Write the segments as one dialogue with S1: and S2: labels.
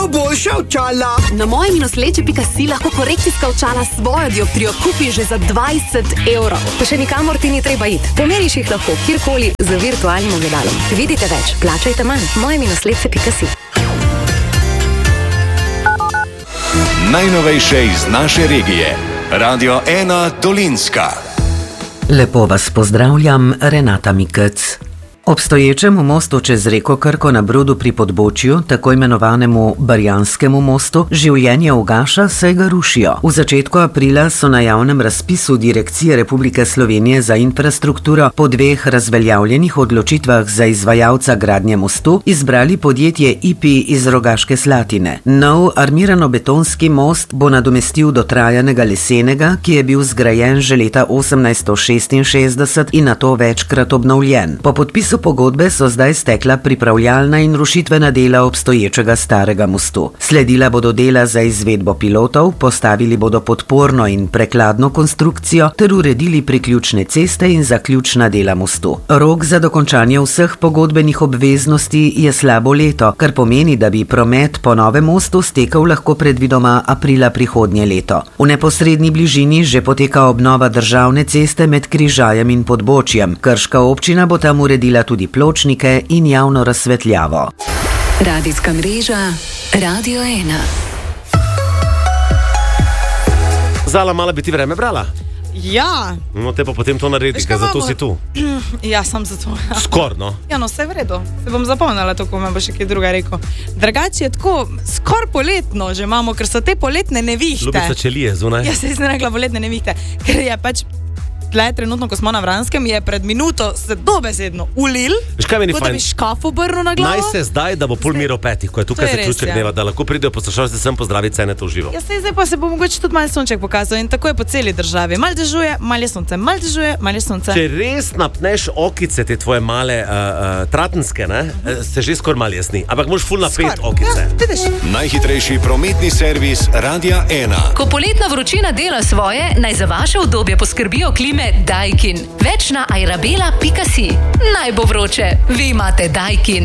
S1: prav boljša očala.
S2: Na moje-leče.si lahko korekcijska očala s svojo dioptrijo kupiš že za 20 evrov.
S3: Pa še nikamor ti ni treba iti. Pomeriš jih lahko kjerkoli z virtualnim ogledalom. Vidite več, plačajte manj. Moje-leče.si.
S4: Najnovejše iz naše regije. Radio 1 Dolinska.
S5: Lepo vas pozdravljam, Renata Mikec. Obstoječemu mostu čez reko Krko na Brodu pri Podbočju, tako imenovanemu Barjanskemu mostu, življenje ugaša, saj ga rušijo. V začetku aprila so na javnem razpisu Direkcije Republike Slovenije za infrastrukturo po 2 razveljavljenih odločitvah za izvajalca gradnje mostu izbrali podjetje IPI iz Rogaške Slatine. Nov armirano-betonski most bo nadomestil dotrajanega lesenega, ki je bil zgrajen že leta 1866 in nato večkrat obnovljen. Po podpisu pogodbe so zdaj stekla pripravljalna in rušitvena dela obstoječega starega mostu. Sledila bodo dela za izvedbo pilotov, postavili bodo podporno in prekladno konstrukcijo ter uredili priključne ceste in zaključna dela mostu. Rok za dokončanje vseh pogodbenih obveznosti je slabo leto, kar pomeni, da bi promet po novem mostu stekel lahko predvidoma aprila prihodnje leto. V neposredni bližini že poteka obnova državne ceste med Križajem in Podbočjem. Krška občina bo tam uredila tudi pločnike in javno razsvetljavo.
S6: Radijska mreža Radio 1.
S7: Zala, mala bi ti vreme brala?
S8: Ja.
S7: No, te pa potem to naredi, ker zato si tu.
S8: Ja, sem zato. Ja.
S7: Skor, no?
S8: Ja, no, vse v redu. Se bom zapomnila, tako me bo še kaj druga rekel. Drugače je tako, skor poletno že imamo, ker so te poletne nevihte.
S7: Ljubica čelije zunaj.
S8: Ja, se je rekla poletne nevihte, ker je pač tle trenutno, ko smo na Vranskem, je pred minuto se dobesedno ulil, kot da bi škaf obrnil na glavo.
S7: Naj se zdaj, da bo pol miro 5, ko je tukaj zaključek dneva, da lahko pridejo poslušalci sem pozdraviti Ceneta v živo.
S8: Ja, zdaj pa se bo mogoče tudi malo sonček pokazal in tako je po celi državi. Mal dežuje, mal je sonce, mal dežuje, mal je sonce.
S7: Če res napneš okice, te tvoje male tratenske, ne, se že skor mal jasni. Ampak moš ful napet okice.
S8: Ja,
S4: najhitrejši prometni servis Radia 1.
S6: Ko poletna vročina dela svoje, naj za vaše udobje poskrbijo klime Daikin. Več na airabela.si. Naj bo vroče, vi imate Daikin.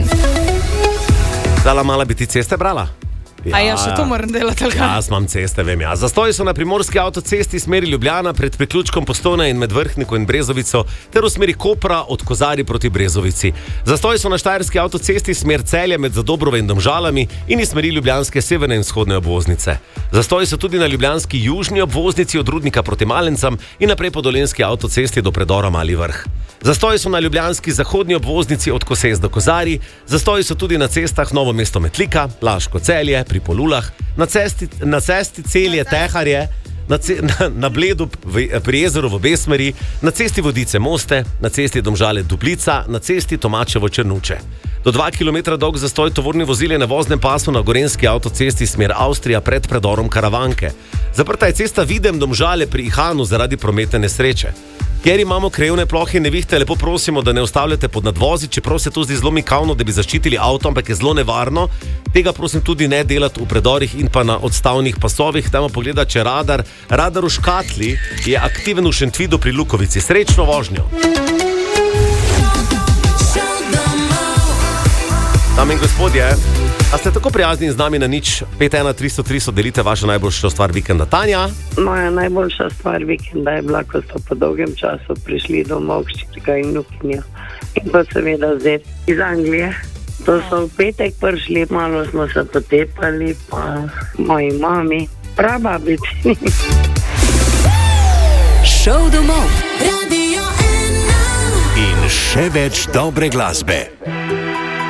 S7: Zala, mala bi ti ceste brala?
S8: A ja, še to moram delati.
S7: Jaz imam ceste, vem ja. Zastoji so na primorski avtocesti smeri Ljubljana pred priključkom Postojna in med Vrhniko in Brezovico ter v smeri Kopra od Kozarja proti Brezovici. Zastoji so na štajerski avtocesti smer Celja med Zadobrove in Domžalami in iz smeri ljubljanske severne in vzhodne obvoznice. Zastoji so tudi na ljubljanski južni obvoznici od Rudnika proti Malencam in naprej po dolenjski avtocesti do predora Mali Vrh. Zastoji so na ljubljanski zahodni obvoznici od Koses do Kozarij, zastoji so tudi na cestah Novo mesto Metlika, Laško Celje, pri Polulah, na cesti Celje Teharje, na Bledu pri jezeru v obe smeri, na cesti Vodice Moste, na cesti Domžale Duplica, na cesti Tomačevo Črnuče. Do 2 km dolg zastoj tovorni vozil je na voznem pasu na gorenjski avtocesti smer Avstrija pred predorom Karavanke. Zaprta je cesta Videm Domžale pri Ihanu zaradi prometne nesreče. Ker imamo krajevne plohe in nevihte, lepo prosimo, da ne ustavljate pod nadvozi, čeprav se to zdi zelo mikavno, da bi zaščitili avto, ampak je zelo nevarno. Tega prosim tudi ne delati v predorih in pa na odstavnih pasovih. Dajmo pogledati, če radar v Škatli je aktiven v Šentvidu pri Lukovici. Srečno vožnjo! Dame in gospodje, a ste tako prijazni z nami na nič 51303 delite vašo najboljšo stvar vikenda? Tanja?
S9: Moja najboljša stvar vikenda je bila, ko so po dolgem času prišli domov hčerka in vnukinja. In pa seveda zdaj iz Anglije. To so v petek prišli, malo smo se potepali, pa moji mami, prababici.
S6: Šov domov.
S4: Radio 1. In še več dobre glasbe.